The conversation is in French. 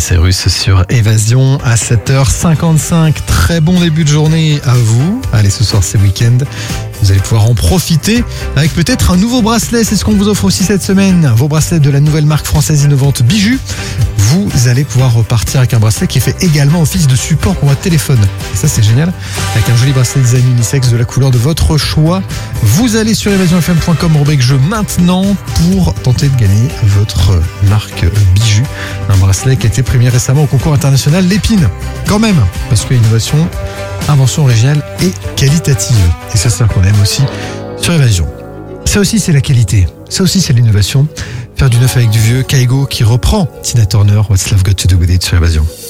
Cyrus sur Évasion à 7h55. Très bon début de journée à vous. Allez, ce soir c'est week-end. Vous allez pouvoir en profiter avec peut-être un nouveau bracelet. C'est ce qu'on vous offre aussi cette semaine. Vos bracelets de la nouvelle marque française innovante Bijou. Vous allez pouvoir repartir avec un bracelet qui fait également office de support pour votre téléphone. Et ça, c'est génial. Avec un joli bracelet design unisexe de la couleur de votre choix. Vous allez sur évasionfm.com rubrique jeu maintenant pour tenter de gagner votre marque Bijou. Un bracelet qui a été primé récemment au concours international Lépine. Quand même, parce que innovation, invention originale et qualitative. Et ça, c'est ça qu'on aime aussi sur Évasion. Ça aussi, c'est la qualité. Ça aussi, c'est l'innovation. Faire du neuf avec du vieux. Kaigo qui reprend Tina Turner, What's Love Got to Do With It sur Évasion.